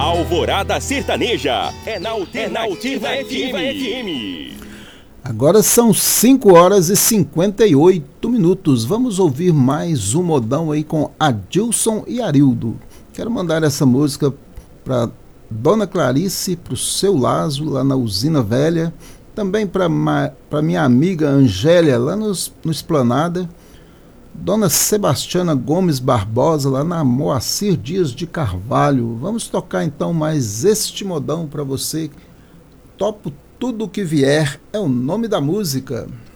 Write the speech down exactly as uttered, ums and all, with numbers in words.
Alvorada Sertaneja é na Alternativa F M. Agora são cinco horas e cinquenta e oito minutos. Vamos ouvir mais um modão aí com Adilson e Arildo. Quero mandar essa música para Dona Clarice, para o seu Lazo, lá na Usina Velha. Também para minha amiga Angélia, lá nos, no Esplanada. Dona Sebastiana Gomes Barbosa, lá na Moacir Dias de Carvalho. Vamos tocar então mais este modão para você. Topo tudo que vier, é o nome da música.